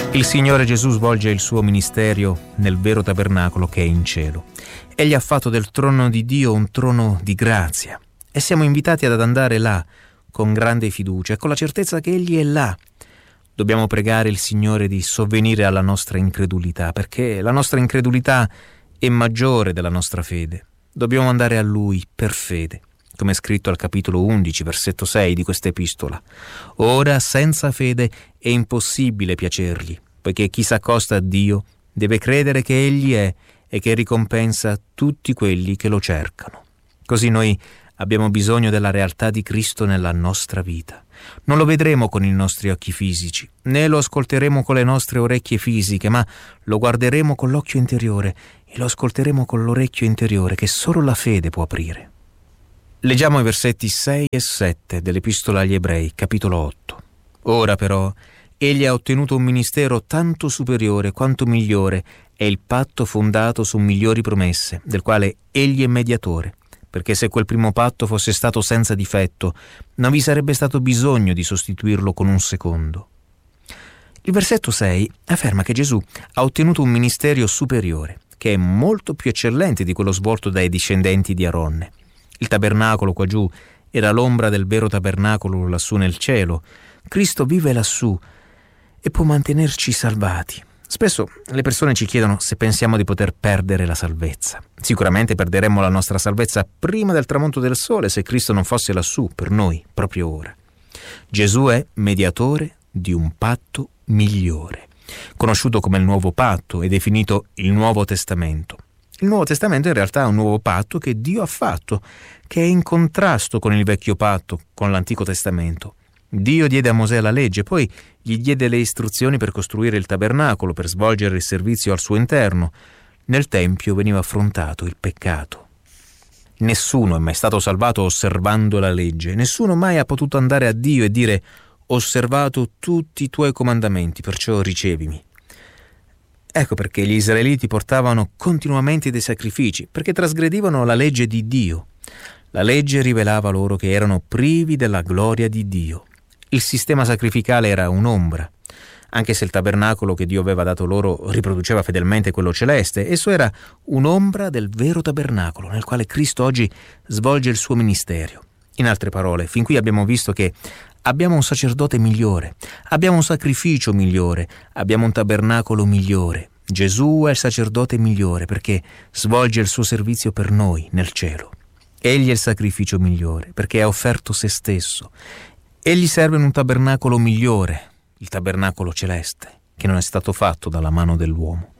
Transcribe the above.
Il Signore Gesù svolge il suo ministero nel vero tabernacolo che è in cielo. Egli ha fatto del trono di Dio un trono di grazia e siamo invitati ad andare là con grande fiducia e con la certezza che Egli è là. Dobbiamo pregare il Signore di sovvenire alla nostra incredulità, perché la nostra incredulità è maggiore della nostra fede. Dobbiamo andare a Lui per fede, come è scritto al capitolo 11, versetto 6 di questa epistola. Ora, senza fede è impossibile piacergli, poiché chi s'accosta a Dio deve credere che Egli è e che ricompensa tutti quelli che lo cercano. Così noi abbiamo bisogno della realtà di Cristo nella nostra vita. Non lo vedremo con i nostri occhi fisici, né lo ascolteremo con le nostre orecchie fisiche, ma lo guarderemo con l'occhio interiore e lo ascolteremo con l'orecchio interiore che solo la fede può aprire. Leggiamo i versetti 6 e 7 dell'Epistola agli Ebrei, capitolo 8. Ora però egli ha ottenuto un ministero tanto superiore quanto migliore è il patto fondato su migliori promesse, del quale egli è mediatore. Perché se quel primo patto fosse stato senza difetto, non vi sarebbe stato bisogno di sostituirlo con un secondo. Il versetto 6 afferma che Gesù ha ottenuto un ministero superiore, che è molto più eccellente di quello svolto dai discendenti di Aronne. Il tabernacolo qua giù era l'ombra del vero tabernacolo lassù nel cielo. Cristo vive lassù e può mantenerci salvati. Spesso le persone ci chiedono se pensiamo di poter perdere la salvezza. Sicuramente perderemmo la nostra salvezza prima del tramonto del sole se Cristo non fosse lassù per noi, proprio ora. Gesù è mediatore di un patto migliore, conosciuto come il Nuovo Patto e definito il Nuovo Testamento. Il Nuovo Testamento in realtà è un nuovo patto che Dio ha fatto, che è in contrasto con il Vecchio Patto, con l'Antico Testamento. Dio diede a Mosè la legge, poi gli diede le istruzioni per costruire il tabernacolo, per svolgere il servizio al suo interno. Nel Tempio veniva affrontato il peccato. Nessuno è mai stato salvato osservando la legge. Nessuno mai ha potuto andare a Dio e dire: «Ho osservato tutti i tuoi comandamenti, perciò ricevimi». Ecco perché gli israeliti portavano continuamente dei sacrifici, perché trasgredivano la legge di Dio. La legge rivelava loro che erano privi della gloria di Dio. Il sistema sacrificale era un'ombra. Anche se il tabernacolo che Dio aveva dato loro riproduceva fedelmente quello celeste, esso era un'ombra del vero tabernacolo nel quale Cristo oggi svolge il suo ministero. In altre parole, fin qui abbiamo visto che abbiamo un sacerdote migliore, abbiamo un sacrificio migliore, abbiamo un tabernacolo migliore. Gesù è il sacerdote migliore perché svolge il suo servizio per noi nel cielo. Egli è il sacrificio migliore perché ha offerto se stesso. Egli serve in un tabernacolo migliore, il tabernacolo celeste, che non è stato fatto dalla mano dell'uomo.